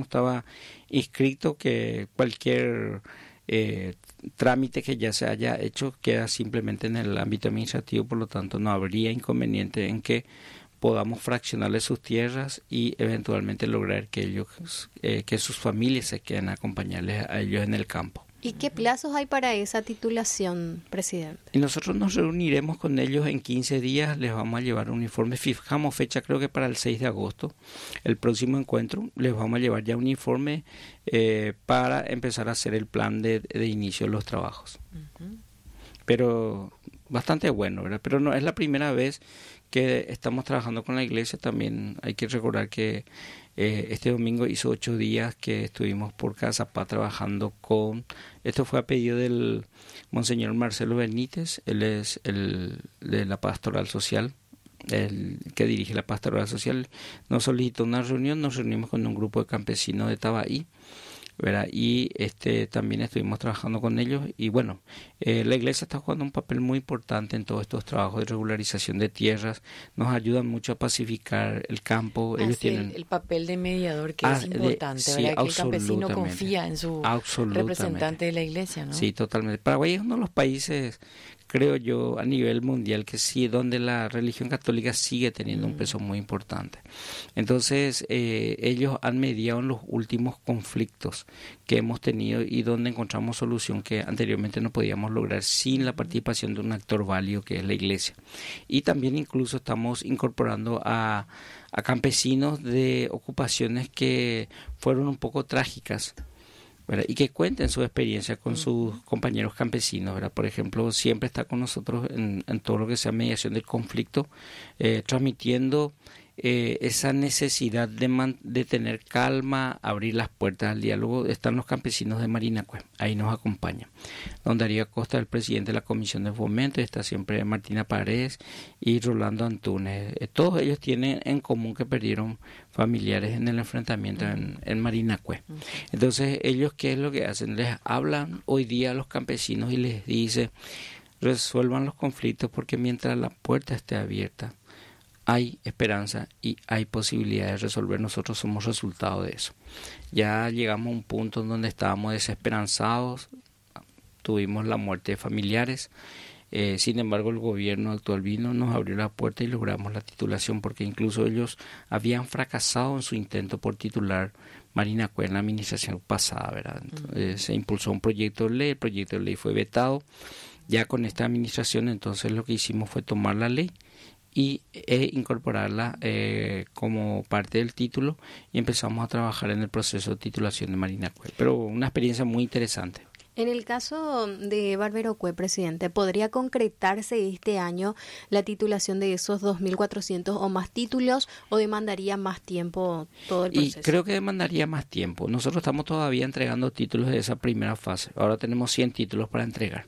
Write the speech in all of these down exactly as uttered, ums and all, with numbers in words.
estaba inscrito, que cualquier eh, trámite que ya se haya hecho queda simplemente en el ámbito administrativo, por lo tanto no habría inconveniente en que podamos fraccionarles sus tierras y eventualmente lograr que ellos, eh, que sus familias se queden a acompañarles a ellos en el campo. ¿Y qué plazos hay para esa titulación, presidente? Y nosotros nos reuniremos con ellos en quince días, les vamos a llevar un informe, fijamos fecha creo que para el seis de agosto, el próximo encuentro, les vamos a llevar ya un informe eh, para empezar a hacer el plan de, de inicio de los trabajos. Uh-huh. Pero bastante bueno, ¿verdad? Pero no es la primera vez que estamos trabajando con la iglesia. También hay que recordar que eh, este domingo hizo ocho días que estuvimos por Cazapá trabajando con, esto fue a pedido del Monseñor Marcelo Benítez, él es el de la Pastoral Social, el que dirige la Pastoral Social, nos solicitó una reunión, nos reunimos con un grupo de campesinos de Tabaí, ¿verdad? Y este también estuvimos trabajando con ellos y bueno, eh, la iglesia está jugando un papel muy importante en todos estos trabajos de regularización de tierras, nos ayudan mucho a pacificar el campo. Así ellos tienen el, el papel de mediador que ah, es importante, de, sí, ¿verdad? Que el campesino confía en su absolutamente. representante de la iglesia, ¿no? Sí, totalmente. Paraguay es uno de los países, creo yo, a nivel mundial que sí, donde la religión católica sigue teniendo mm. un peso muy importante. Entonces, eh, ellos han mediado en los últimos conflictos que hemos tenido y donde encontramos solución que anteriormente no podíamos lograr sin la participación de un actor válido que es la iglesia. Y también incluso estamos incorporando a, a campesinos de ocupaciones que fueron un poco trágicas, ¿verdad? Y que cuenten su experiencia con sus compañeros campesinos, ¿verdad? Por ejemplo, siempre está con nosotros en, en todo lo que sea mediación del conflicto, eh, transmitiendo eh, esa necesidad de, man, de tener calma, abrir las puertas al diálogo. Están los campesinos de Marinacue, ahí nos acompañan. Don Darío Costa, el presidente de la Comisión de Fomento, está siempre Martina Paredes y Rolando Antunes. Eh, todos ellos tienen en común que perdieron familiares en el enfrentamiento uh-huh. en, en Marinacue. Uh-huh. Entonces, ellos, ¿qué es lo que hacen? Les hablan hoy día a los campesinos y les dice, resuelvan los conflictos porque mientras la puerta esté abierta, hay esperanza y hay posibilidad de resolver. Nosotros somos resultado de eso. Ya llegamos a un punto en donde estábamos desesperanzados, tuvimos la muerte de familiares, eh, sin embargo el gobierno actual vino, nos abrió la puerta y logramos la titulación porque incluso ellos habían fracasado en su intento por titular Marinacue en la administración pasada, ¿verdad? Entonces, uh-huh. se impulsó un proyecto de ley, el proyecto de ley fue vetado. Ya con esta administración entonces lo que hicimos fue tomar la ley y e incorporarla eh, como parte del título y empezamos a trabajar en el proceso de titulación de Marinacue. Pero una experiencia muy interesante. En el caso de Barberocue, presidente, ¿podría concretarse este año la titulación de esos dos mil cuatrocientos o más títulos o demandaría más tiempo todo el proceso? Y creo que demandaría más tiempo. Nosotros estamos todavía entregando títulos de esa primera fase. Ahora tenemos cien títulos para entregar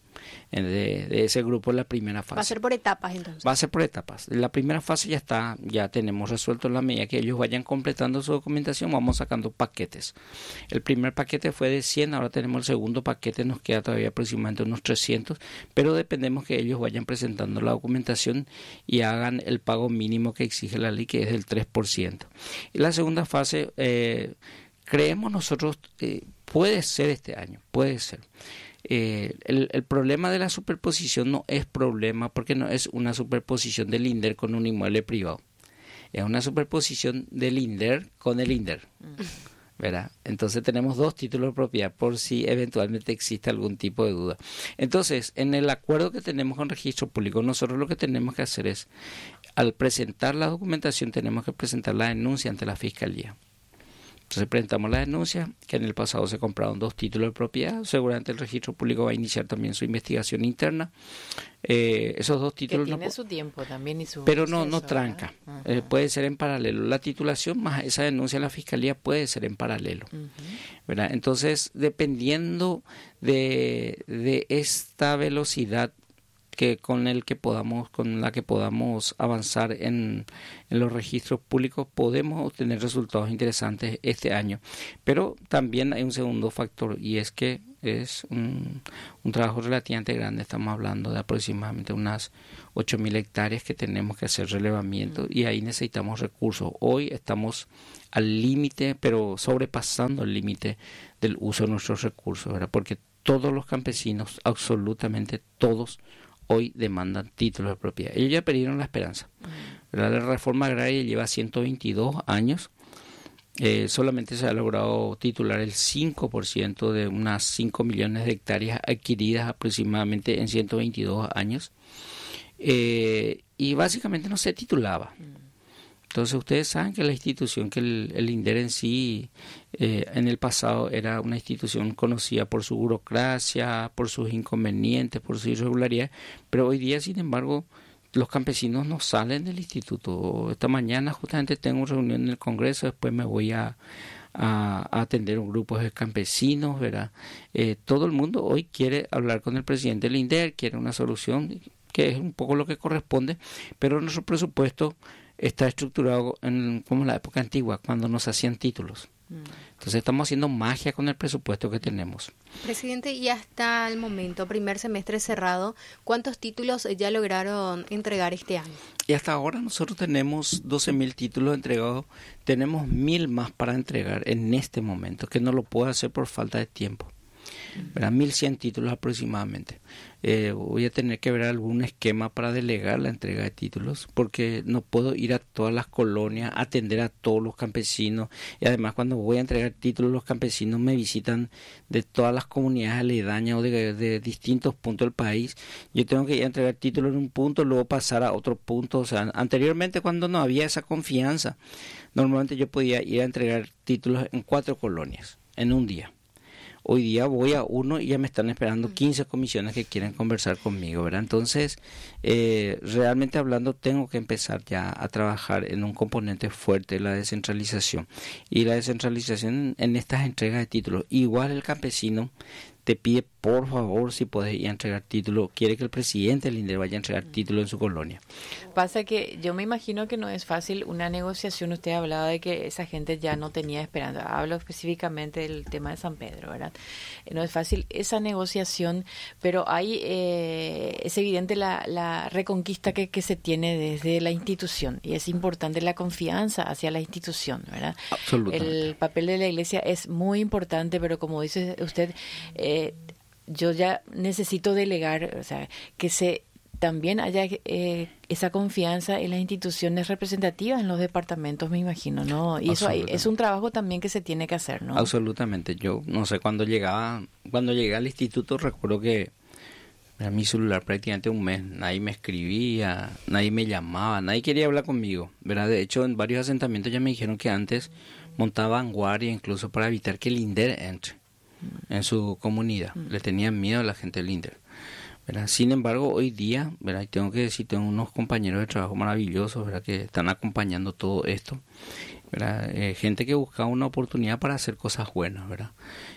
de, de ese grupo en la primera fase. ¿Va a ser por etapas entonces? Va a ser por etapas. La primera fase ya está, ya tenemos resuelto. En la medida que ellos vayan completando su documentación, vamos sacando paquetes. El primer paquete fue de cien, ahora tenemos el segundo paquete, nos queda todavía aproximadamente unos trescientos, pero dependemos que ellos vayan presentando la documentación y hagan el pago mínimo que exige la ley, que es del tres por ciento. Y la segunda fase, eh, creemos nosotros, eh, puede ser este año, puede ser. Eh, el, el problema de la superposición no es problema porque no es una superposición del INDER con un inmueble privado, es una superposición del INDER con el INDER, ¿verdad? Entonces tenemos dos títulos de propiedad por si eventualmente existe algún tipo de duda. Entonces, en el acuerdo que tenemos con Registro Público, nosotros lo que tenemos que hacer es, al presentar la documentación, tenemos que presentar la denuncia ante la Fiscalía. Entonces presentamos la denuncia, que en el pasado se compraron dos títulos de propiedad, seguramente el Registro Público va a iniciar también su investigación interna. Eh, esos dos títulos que tiene no, su tiempo también y su pero proceso, no no tranca. Uh-huh. Eh, puede ser en paralelo. La titulación más esa denuncia en la Fiscalía puede ser en paralelo. Uh-huh. ¿Verdad? Entonces, dependiendo de, de esta velocidad que con el que podamos con la que podamos avanzar en, en los registros públicos, podemos obtener resultados interesantes este año. Pero también hay un segundo factor, y es que es un, un trabajo relativamente grande. Estamos hablando de aproximadamente unas ocho mil hectáreas que tenemos que hacer relevamiento y ahí necesitamos recursos. Hoy estamos al límite, pero sobrepasando el límite del uso de nuestros recursos, ¿verdad? Porque todos los campesinos, absolutamente todos, hoy demandan títulos de propiedad. Ellos ya perdieron la esperanza, ¿verdad? La reforma agraria lleva ciento veintidós años. Eh, solamente se ha logrado titular el cinco por ciento de unas cinco millones de hectáreas adquiridas aproximadamente en ciento veintidós años. Eh, y básicamente no se titulaba. Entonces ustedes saben que la institución, que el, el INDER en sí, eh, en el pasado era una institución conocida por su burocracia, por sus inconvenientes, por sus irregularidades, pero hoy día, sin embargo, los campesinos no salen del instituto. Esta mañana justamente tengo una reunión en el Congreso, después me voy a, a, a atender un grupo de campesinos, ¿verdad? Eh, todo el mundo hoy quiere hablar con el presidente del INDER, quiere una solución, que es un poco lo que corresponde, pero nuestro presupuesto está estructurado en, como en la época antigua, cuando nos hacían títulos. Entonces estamos haciendo magia con el presupuesto que tenemos. Presidente, y hasta el momento, primer semestre cerrado, ¿cuántos títulos ya lograron entregar este año? Y hasta ahora nosotros tenemos doce mil títulos entregados, tenemos mil más para entregar en este momento, que no lo puedo hacer por falta de tiempo. ¿Verdad? mil cien títulos aproximadamente. Eh, voy a tener que ver algún esquema para delegar la entrega de títulos, porque no puedo ir a todas las colonias, atender a todos los campesinos, y además cuando voy a entregar títulos los campesinos me visitan de todas las comunidades aledañas o de, de distintos puntos del país. Yo tengo que ir a entregar títulos en un punto, luego pasar a otro punto. O sea, anteriormente, cuando no había esa confianza, normalmente yo podía ir a entregar títulos en cuatro colonias en un día. Hoy día voy a uno y ya me están esperando quince comisiones que quieren conversar conmigo, ¿verdad? Entonces, eh, realmente hablando, tengo que empezar ya a trabajar en un componente fuerte, la descentralización. Y la descentralización en estas entregas de títulos. Igual el campesino te pide, por favor, si puedes ir a entregar título, quiere que el presidente del INDER vaya a entregar título en su colonia. Pasa que yo me imagino que no es fácil una negociación. Usted hablaba de que esa gente ya no tenía esperanza. Hablo específicamente del tema de San Pedro, ¿verdad? No es fácil esa negociación, pero hay eh, es evidente la, la reconquista que, que se tiene desde la institución, y es importante la confianza hacia la institución, ¿verdad? Absolutamente. El papel de la iglesia es muy importante, pero como dice usted, eh, yo ya necesito delegar, o sea, que se también haya eh, esa confianza en las instituciones representativas en los departamentos, me imagino, ¿no? Y eso hay, es un trabajo también que se tiene que hacer, ¿no? Absolutamente. Yo no sé, cuando llegaba, cuando llegué al instituto, recuerdo que era mi celular prácticamente un mes, nadie me escribía, nadie me llamaba, nadie quería hablar conmigo, ¿verdad? De hecho, en varios asentamientos ya me dijeron que antes montaban guardia incluso para evitar que el INDER entre en su comunidad. Mm. Le tenían miedo a la gente del INDER, ¿verdad? Sin embargo, hoy día, ¿verdad? Y tengo que decir, tengo unos compañeros de trabajo maravillosos, ¿verdad? Que están acompañando todo esto, ¿verdad? Eh, gente que busca una oportunidad para hacer cosas buenas, ¿verdad?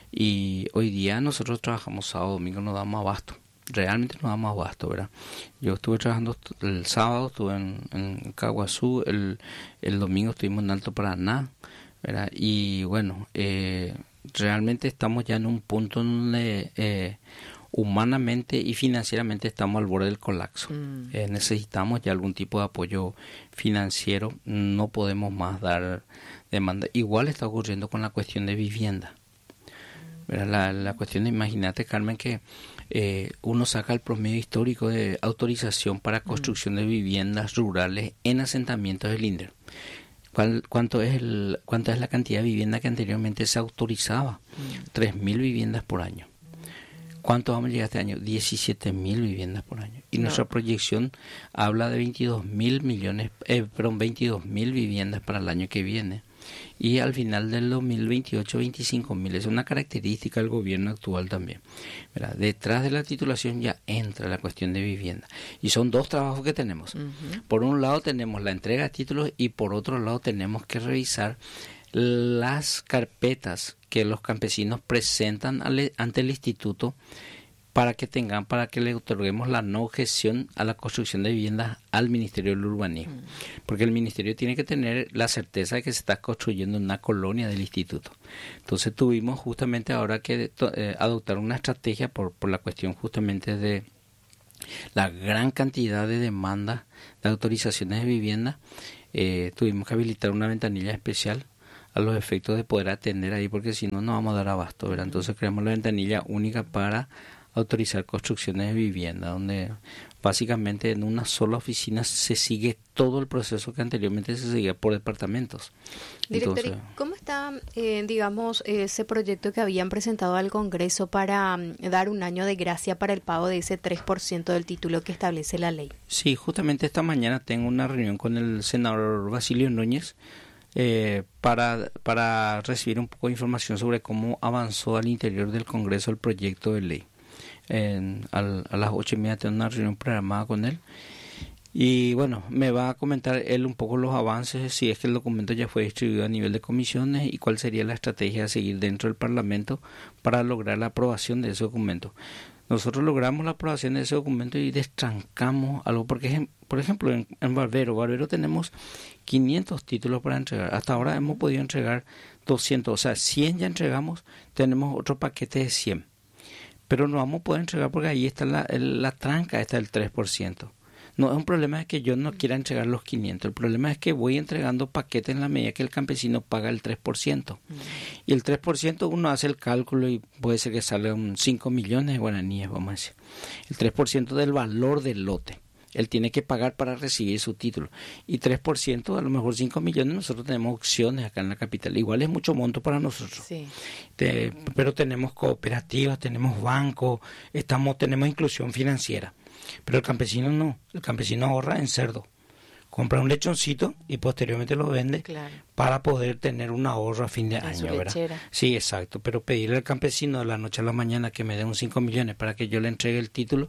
Y hoy día nosotros trabajamos sábado, domingo, nos damos abasto. Realmente nos damos abasto, ¿verdad? Yo estuve trabajando el sábado, estuve en, en Caguazú, el, el domingo estuvimos en Alto Paraná, ¿verdad? Y bueno, eh, realmente estamos ya en un punto donde eh, humanamente y financieramente estamos al borde del colapso. Mm. Eh, necesitamos ya algún tipo de apoyo financiero, no podemos más dar demanda. Igual está ocurriendo con la cuestión de vivienda. ¿Verdad? La, la cuestión de, imagínate, Carmen, que eh, uno saca el promedio histórico de autorización para construcción mm. de viviendas rurales en asentamientos del INDER. ¿Cuál, cuánto es el, ¿Cuánta es la cantidad de vivienda que anteriormente se autorizaba? tres mil viviendas por año. ¿Cuánto vamos a llegar este año? diecisiete mil viviendas por año. Y no. Nuestra proyección habla de veintidós mil millones, eh, perdón, veintidós mil viviendas para el año que viene. Y al final del dos mil veintiocho, veinticinco mil. Es una característica del gobierno actual también, ¿verdad? Detrás de la titulación ya entra la cuestión de vivienda. Y son dos trabajos que tenemos. Uh-huh. Por un lado tenemos la entrega de títulos y por otro lado tenemos que revisar las carpetas que los campesinos presentan al, ante el instituto para que tengan, para que le otorguemos la no objeción a la construcción de viviendas al Ministerio del Urbanismo. Mm. Porque el Ministerio tiene que tener la certeza de que se está construyendo una colonia del instituto. Entonces tuvimos justamente ahora que eh, adoptar una estrategia por, por la cuestión justamente de la gran cantidad de demandas de autorizaciones de vivienda. Eh, tuvimos que habilitar una ventanilla especial a los efectos de poder atender ahí, porque si no, no vamos a dar abasto, ¿verdad? Entonces creamos la ventanilla única para autorizar construcciones de vivienda, donde básicamente en una sola oficina se sigue todo el proceso que anteriormente se seguía por departamentos. Director, Entonces, ¿cómo está, eh, digamos, ese proyecto que habían presentado al Congreso para um, dar un año de gracia para el pago de ese tres por ciento del título que establece la ley? Sí, justamente esta mañana tengo una reunión con el senador Basilio Núñez, Eh, para, para recibir un poco de información sobre cómo avanzó al interior del Congreso el proyecto de ley. En, al, a las ocho y media tengo una reunión programada con él y bueno, me va a comentar él un poco los avances, si es que el documento ya fue distribuido a nivel de comisiones y cuál sería la estrategia a seguir dentro del Parlamento para lograr la aprobación de ese documento. Nosotros logramos la aprobación de ese documento y destrancamos algo, porque por ejemplo en, en Barbero, Barbero tenemos quinientos títulos para entregar. Hasta ahora hemos podido entregar doscientos, o sea, cien ya entregamos, tenemos otro paquete de cien. Pero no vamos a poder entregar porque ahí está la, el, la tranca, está el tres por ciento. No es un problema de que yo no quiera entregar los quinientos, el problema es que voy entregando paquetes en la medida que el campesino paga el tres por ciento. Mm. Y el tres por ciento uno hace el cálculo y puede ser que salgan cinco millones de guaraníes, vamos a decir. El tres por ciento del valor del lote. Él tiene que pagar para recibir su título. Y tres por ciento, a lo mejor cinco millones, nosotros tenemos opciones acá en la capital. Igual es mucho monto para nosotros. Sí. De, pero tenemos cooperativas, tenemos bancos, estamos, tenemos inclusión financiera. Pero el campesino no. El campesino ahorra en cerdo. Compra un lechoncito y posteriormente lo vende, claro, para poder tener un ahorro a fin de en año, ¿verdad? Lechera. Sí, exacto. Pero pedirle al campesino de la noche a la mañana que me dé un cinco millones para que yo le entregue el título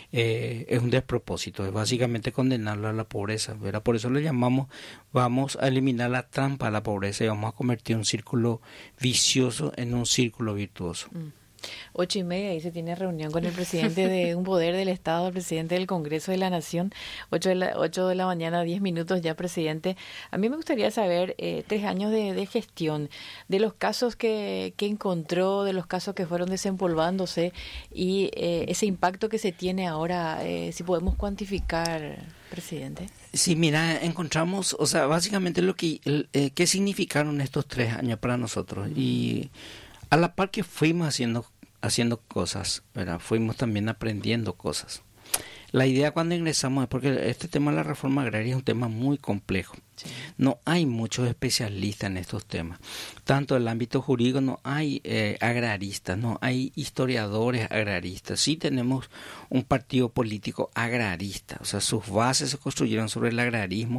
eh, es un despropósito. Es básicamente condenarlo a la pobreza, ¿verdad? Por eso le llamamos, vamos a eliminar la trampa a la pobreza y vamos a convertir un círculo vicioso en un círculo virtuoso. Mm. Ocho y media, ahí se tiene reunión con el presidente de un poder del Estado, el presidente del Congreso de la Nación. Ocho de la, ocho de la mañana, diez minutos ya, presidente. A mí me gustaría saber, eh, tres años de, de gestión, de los casos que, que encontró, de los casos que fueron desempolvándose y eh, ese impacto que se tiene ahora, eh, si podemos cuantificar, presidente. Sí, mira, encontramos, o sea, básicamente lo que, eh, qué significaron estos tres años para nosotros. Y a la par que fuimos haciendo haciendo cosas, ¿verdad? Fuimos también aprendiendo cosas. La idea cuando ingresamos es porque este tema de la reforma agraria es un tema muy complejo. Sí. No hay muchos especialistas en estos temas. Tanto en el ámbito jurídico no hay eh, agraristas, no hay historiadores agraristas. Sí tenemos un partido político agrarista, o sea, sus bases se construyeron sobre el agrarismo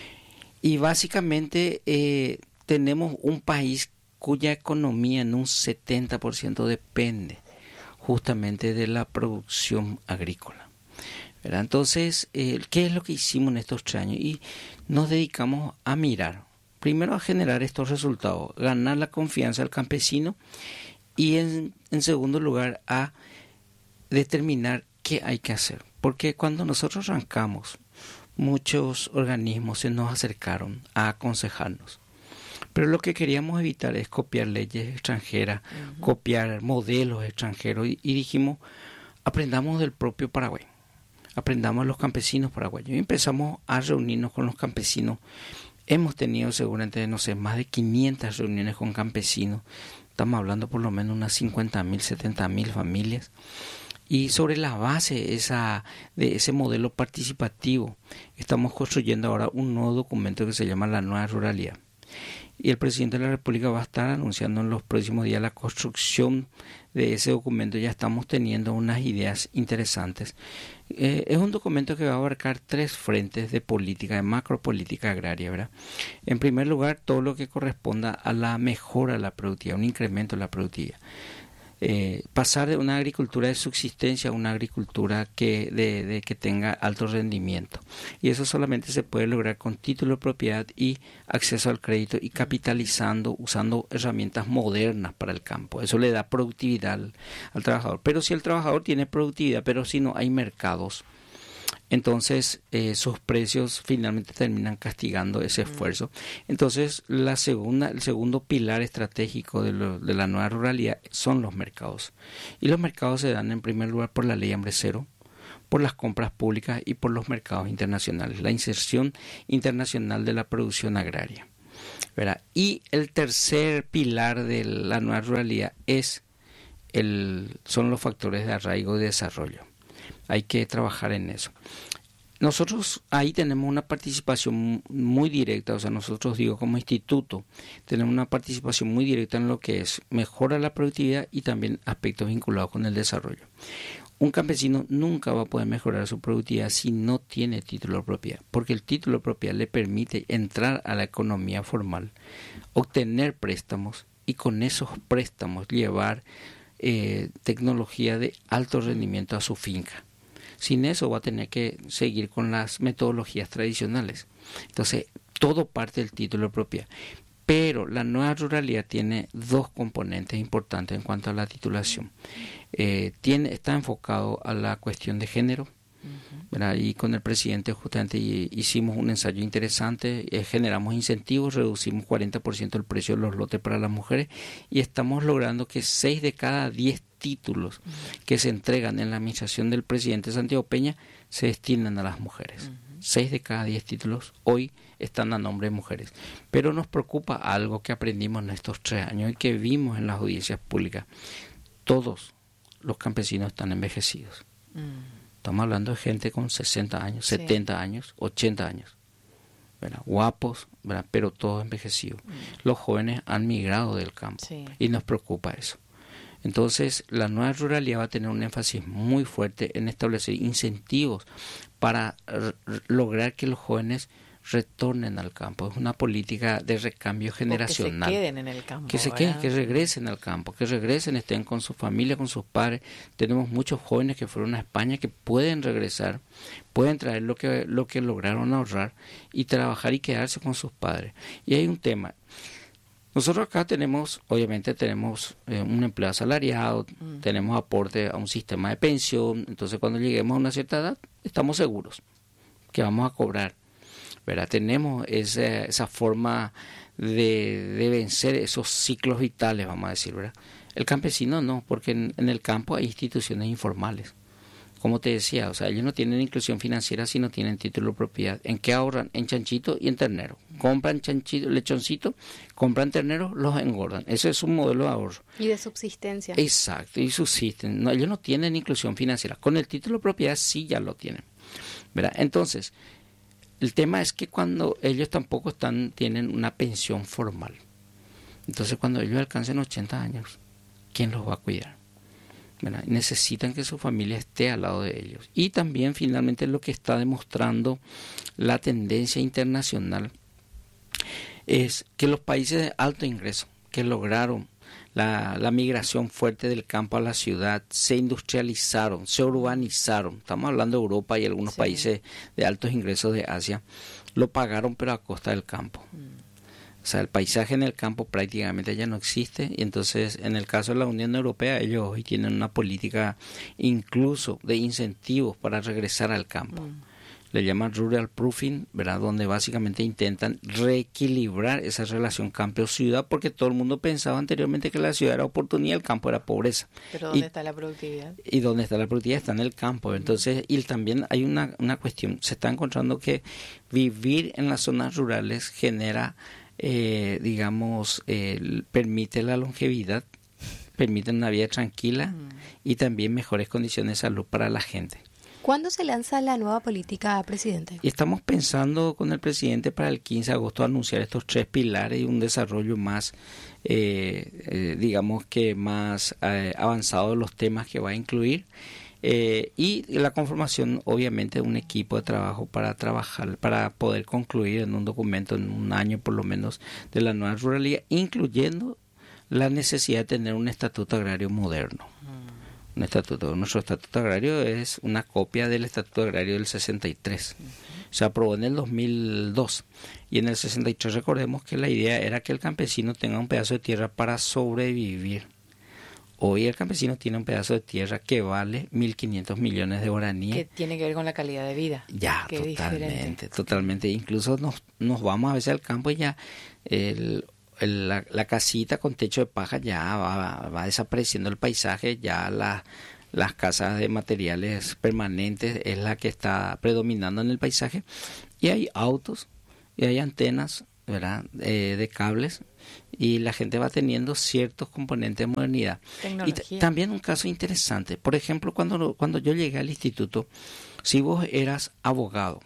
y básicamente eh, tenemos un país cuya economía en un setenta por ciento depende justamente de la producción agrícola, ¿verdad? Entonces, eh, ¿qué es lo que hicimos en estos tres años? Y nos dedicamos a mirar, primero a generar estos resultados, ganar la confianza del campesino y en, en segundo lugar a determinar qué hay que hacer. Porque cuando nosotros arrancamos, muchos organismos se nos acercaron a aconsejarnos. Pero lo que queríamos evitar es copiar leyes extranjeras, uh-huh. copiar modelos extranjeros y, y dijimos, aprendamos del propio Paraguay, aprendamos a los campesinos paraguayos y empezamos a reunirnos con los campesinos. Hemos tenido seguramente, no sé, más de quinientas reuniones con campesinos, estamos hablando por lo menos unas cincuenta mil, setenta mil familias. Y sobre la base esa, de ese modelo participativo, estamos construyendo ahora un nuevo documento que se llama la Nueva Ruralidad. Y el presidente de la República va a estar anunciando en los próximos días la construcción de ese documento. Ya estamos teniendo unas ideas interesantes. Eh, es un documento que va a abarcar tres frentes de política, de macropolítica agraria, ¿verdad? En primer lugar, todo lo que corresponda a la mejora de la productividad, un incremento de la productividad. eh, pasar de una agricultura de subsistencia a una agricultura que, de, de que tenga alto rendimiento. Y eso solamente se puede lograr con título de propiedad y acceso al crédito y capitalizando, usando herramientas modernas para el campo. Eso le da productividad al, al trabajador. Pero si el trabajador tiene productividad, pero si no hay mercados, entonces eh, sus precios finalmente terminan castigando ese esfuerzo. Entonces la segunda, el segundo pilar estratégico de, lo, de la nueva ruralidad son los mercados. Y los mercados se dan en primer lugar por la ley hambre cero, por las compras públicas y por los mercados internacionales, la inserción internacional de la producción agraria, ¿verdad? Y el tercer pilar de la nueva ruralidad es el, son los factores de arraigo y desarrollo. Hay que trabajar en eso. Nosotros ahí tenemos una participación muy directa, o sea, nosotros digo como instituto, tenemos una participación muy directa en lo que es mejora la productividad y también aspectos vinculados con el desarrollo. Un campesino nunca va a poder mejorar su productividad si no tiene título de propiedad, porque el título de propiedad le permite entrar a la economía formal, obtener préstamos y con esos préstamos llevar eh, tecnología de alto rendimiento a su finca. Sin eso va a tener que seguir con las metodologías tradicionales. Entonces, todo parte del título de propiedad. Pero la nueva ruralidad tiene dos componentes importantes en cuanto a la titulación. Eh, tiene, está enfocado a la cuestión de género, ¿verdad? Y con el presidente justamente hicimos un ensayo interesante, eh, generamos incentivos, reducimos cuarenta por ciento el precio de los lotes para las mujeres y estamos logrando que seis de cada diez títulos uh-huh. que se entregan en la administración del presidente Santiago Peña se destinan a las mujeres. Uh-huh. Seis de cada diez títulos hoy están a nombre de mujeres. Pero nos preocupa algo que aprendimos en estos tres años y que vimos en las audiencias públicas. Todos los campesinos están envejecidos. Uh-huh. Estamos hablando de gente con sesenta años, sí. setenta años, ochenta años. ¿Verdad? Guapos, ¿verdad? Pero todos envejecidos. Uh-huh. Los jóvenes han migrado del campo sí. y nos preocupa eso. Entonces, la nueva ruralidad va a tener un énfasis muy fuerte en establecer incentivos para r- lograr que los jóvenes retornen al campo. Es una política de recambio generacional. O que se queden en el campo. Que se queden, que regresen al campo, que regresen, estén con su familia, con sus padres. Tenemos muchos jóvenes que fueron a España que pueden regresar, pueden traer lo que, lo que lograron ahorrar y trabajar y quedarse con sus padres. Y hay un tema. Nosotros acá tenemos, obviamente tenemos eh, un empleo asalariado, mm. tenemos aporte a un sistema de pensión, entonces cuando lleguemos a una cierta edad estamos seguros que vamos a cobrar, ¿verdad? Tenemos esa, esa forma de, de vencer esos ciclos vitales, vamos a decir, ¿verdad? El campesino no, porque en, en el campo hay instituciones informales. Como te decía, o sea, ellos no tienen inclusión financiera si no tienen título de propiedad. ¿En qué ahorran? En chanchito y en ternero. Compran chanchito, lechoncito, compran ternero, los engordan. Ese es un modelo de ahorro. Y de subsistencia. Exacto, y subsisten. No, ellos no tienen inclusión financiera. Con el título de propiedad sí ya lo tienen, ¿verdad? Entonces, el tema es que cuando ellos tampoco están tienen una pensión formal. Entonces, cuando ellos alcancen ochenta años, ¿quién los va a cuidar? ¿Verdad? Necesitan que su familia esté al lado de ellos. Y también finalmente lo que está demostrando la tendencia internacional es que los países de alto ingreso que lograron la, la migración fuerte del campo a la ciudad se industrializaron, se urbanizaron. Estamos hablando de Europa y algunos sí. países de altos ingresos de Asia, lo pagaron pero a costa del campo. Mm. O sea, el paisaje en el campo prácticamente ya no existe y entonces en el caso de la Unión Europea ellos hoy tienen una política incluso de incentivos para regresar al campo. Mm. Le llaman rural proofing, ¿verdad? Donde básicamente intentan reequilibrar esa relación campo-ciudad porque todo el mundo pensaba anteriormente que la ciudad era oportunidad, el campo era pobreza. Pero ¿dónde y, está la productividad? Y ¿dónde está la productividad? Está en el campo. Entonces, y también hay una, una cuestión, se está encontrando que vivir en las zonas rurales genera Eh, digamos, eh, permite la longevidad, permite una vida tranquila mm. y también mejores condiciones de salud para la gente. ¿Cuándo se lanza la nueva política, presidente? Y estamos pensando con el presidente para el quince de agosto anunciar estos tres pilares y un desarrollo más, eh, eh, digamos que más eh, avanzado de los temas que va a incluir. Eh, y la conformación obviamente de un equipo de trabajo para trabajar, para poder concluir en un documento en un año por lo menos de la nueva ruralidad, incluyendo la necesidad de tener un estatuto agrario moderno. Mm. Un estatuto, nuestro estatuto agrario es una copia del estatuto agrario del sesenta y tres. Uh-huh. Se aprobó en el dos mil dos y en el sesenta y tres recordemos que la idea era que el campesino tenga un pedazo de tierra para sobrevivir. Hoy el campesino tiene un pedazo de tierra que vale mil quinientos millones de guaraníes. Que tiene que ver con la calidad de vida. Ya, Qué totalmente, diferente. totalmente. Incluso nos, nos vamos a veces al campo y ya el, el, la, la casita con techo de paja ya va, va desapareciendo el paisaje, ya la, las casas de materiales permanentes es la que está predominando en el paisaje. Y hay autos y hay antenas, ¿verdad? Eh, de cables. Y la gente va teniendo ciertos componentes de modernidad. Y t- también un caso interesante. Por ejemplo, cuando, cuando yo llegué al instituto, si vos eras abogado,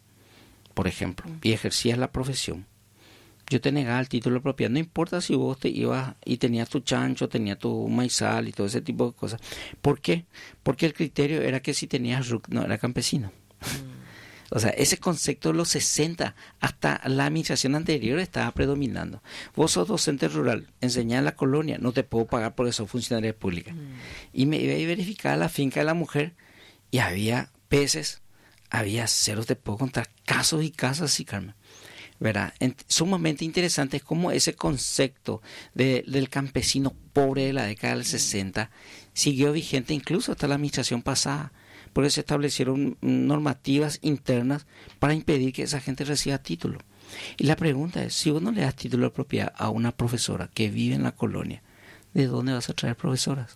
por ejemplo, mm. y ejercías la profesión, yo te negaba el título de propiedad. No importa si vos te ibas y tenías tu chancho, tenías tu maizal y todo ese tipo de cosas. ¿Por qué? Porque el criterio era que si tenías R U C no era campesino. Mm. O sea, ese concepto de los sesenta hasta la administración anterior estaba predominando. Vos sos docente rural, enseñás en la colonia, no te puedo pagar porque sos funcionaria pública. Mm. Y me iba a verificar la finca de la mujer y había peces, había ceros, te puedo contar casos y casos así, Carmen. ¿Verdad? Sumamente interesante es cómo ese concepto de, del campesino pobre de la década del sesenta siguió vigente incluso hasta la administración pasada. Por eso se establecieron normativas internas para impedir que esa gente reciba título. Y la pregunta es, si uno le das título de propiedad a una profesora que vive en la colonia, ¿de dónde vas a traer profesoras?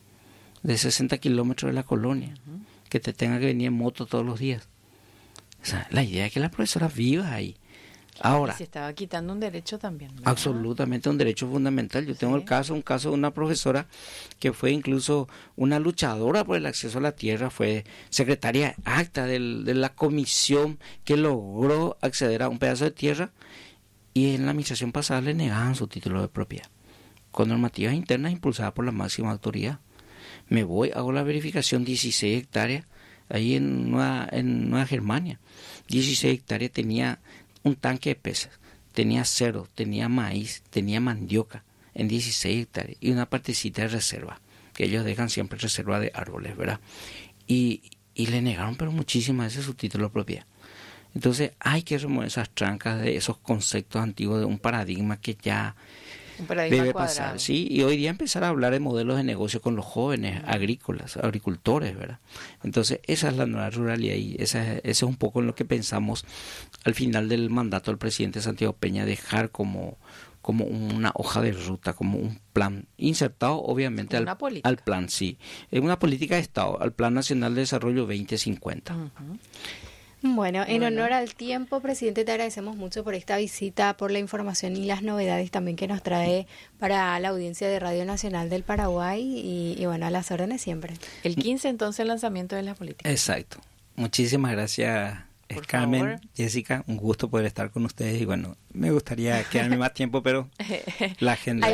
De sesenta kilómetros de la colonia, uh-huh. que te tenga que venir en moto todos los días. O sea, la idea es que la profesora viva ahí. Ahora, y se estaba quitando un derecho también, ¿verdad? Absolutamente, un derecho fundamental. Yo sí. tengo el caso, un caso de una profesora que fue incluso una luchadora por el acceso a la tierra, fue secretaria acta del, de la comisión que logró acceder a un pedazo de tierra y en la administración pasada le negaban su título de propiedad, con normativas internas impulsadas por la máxima autoridad. Me voy, hago la verificación, dieciséis hectáreas, ahí en Nueva, en Nueva Germania, dieciséis hectáreas tenía un tanque de peces, tenía cerdo, tenía maíz, tenía mandioca en dieciséis hectáreas y una partecita de reserva, que ellos dejan siempre reserva de árboles, ¿verdad? Y, y le negaron pero muchísimas veces su título de propiedad. Entonces hay que remover esas trancas de esos conceptos antiguos de un paradigma que ya un paradigma debe cuadrado. pasar, sí, y hoy día empezar a hablar de modelos de negocio con los jóvenes agrícolas, agricultores, ¿verdad? Entonces esa es la nueva ruralidad y esa, ese es un poco en lo que pensamos al final del mandato del presidente Santiago Peña, dejar como, como una hoja de ruta, como un plan insertado obviamente al, al plan, sí, es una política de Estado, al Plan Nacional de Desarrollo veinte cincuenta. Uh-huh. Bueno, en bueno. honor al tiempo, presidente, te agradecemos mucho por esta visita, por la información y las novedades también que nos trae para la audiencia de Radio Nacional del Paraguay y, y bueno, a las órdenes siempre. El quince entonces el lanzamiento de la política. Exacto. Muchísimas gracias, por Carmen, favor. Jessica, un gusto poder estar con ustedes y bueno, me gustaría quedarme más tiempo, pero la agenda...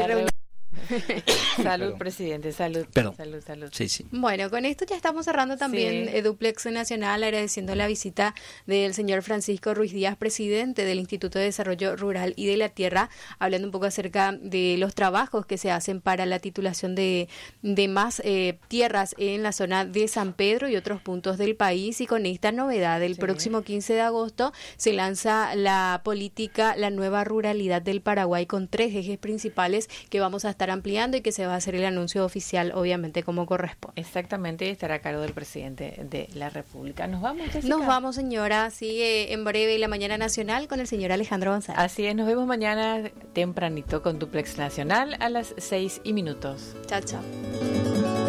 Salud, presidente, salud, Perdón. salud, salud. Sí, sí. Bueno, con esto ya estamos cerrando también sí. Duplex Nacional, agradeciendo la visita del señor Francisco Ruiz Díaz, presidente del Instituto de Desarrollo Rural y de la Tierra, hablando un poco acerca de los trabajos que se hacen para la titulación de, de más eh, tierras en la zona de San Pedro y otros puntos del país. Y con esta novedad, el sí. próximo quince de agosto se lanza la política La Nueva Ruralidad del Paraguay con tres ejes principales que vamos a estar ampliando y que se va a hacer el anuncio oficial, obviamente, como corresponde. Exactamente, estará a cargo del presidente de la República. ¿Nos vamos, Jessica? Nos vamos, señora. Sigue en breve la Mañana Nacional con el señor Alejandro González. Así es, nos vemos mañana tempranito con Duplex Nacional a las seis y minutos. Chao, chao.